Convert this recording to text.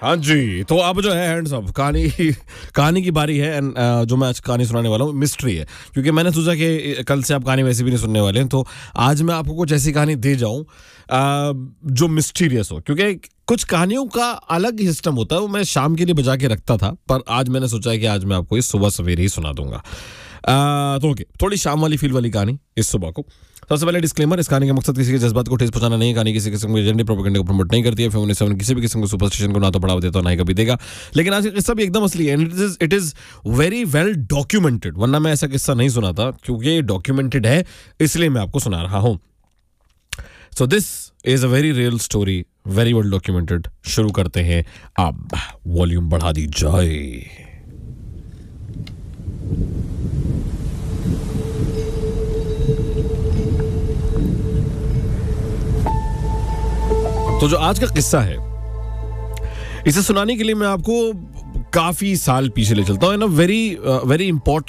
हाँ जी, तो अब जो है हैंड्स अप कहानी की बारी है एंड जो मैं आज कहानी सुनाने वाला हूँ मिस्ट्री है, क्योंकि मैंने सोचा कि कल से आप कहानी वैसे भी नहीं सुनने वाले हैं, तो आज मैं आपको कुछ ऐसी कहानी दे जाऊँ जो मिस्टीरियस हो, क्योंकि कुछ कहानियों का अलग ही सिस्टम होता है। वो मैं शाम के लिए बजा के रखता था, पर आज मैंने सोचा है कि आज मैं आपको इस सुबह सवेरे ही सुना दूंगा। तो ओके, थोड़ी शाम वाली फील वाली कहानी इस सुबह को। सबसे पहले डिस्क्लेमर, इस कहानी का मकसद किसी के जज्बात को ठेस पहुंचाना नहीं है। कहानी किसी किस्म के जेंडर प्रोपेगेंडा को प्रमोट नहीं करती है। फेमिनिज्म किसी भी किस्म के सुपरस्टिशन को ना तो बढ़ावा देता और ना ही कभी देगा। लेकिन आज का किस्सा भी एकदम असली है and it is very well documented, वरना मैं ऐसा किस्सा नहीं सुनाता, क्योंकि डॉक्यूमेंटेड है इसलिए मैं आपको सुना रहा हूं। So this is a very real story, very well documented. शुरू करते हैं, अब वॉल्यूम बढ़ा दी जाए। तो जो आज का किस्सा है, इसे सुनाने के लिए मैं आपको काफी साल पीछे ले चलता हूँ। Very important